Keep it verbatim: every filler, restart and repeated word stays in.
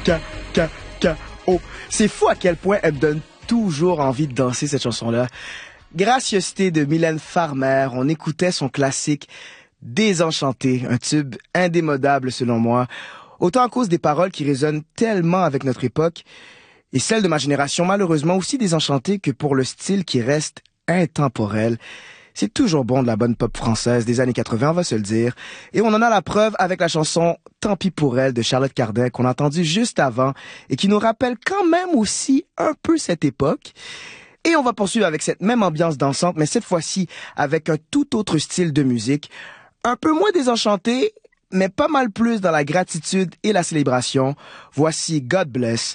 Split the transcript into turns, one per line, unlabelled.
K, K, K, O. C'est fou à quel point elle me donne toujours envie de danser cette chanson-là. Gracieuseté de Mylène Farmer, on écoutait son classique Désenchanté, un tube indémodable selon moi, autant à cause des paroles qui résonnent tellement avec notre époque, et celle de ma génération malheureusement aussi désenchantée que pour le style qui reste intemporel. C'est toujours bon de la bonne pop française des années quatre-vingts, on va se le dire. Et on en a la preuve avec la chanson Tant pis pour elle de Charlotte Cardin qu'on a entendue juste avant et qui nous rappelle quand même aussi un peu cette époque. Et on va poursuivre avec cette même ambiance dansante, mais cette fois-ci avec un tout autre style de musique, un peu moins désenchanté, mais pas mal plus dans la gratitude et la célébration. Voici God Bless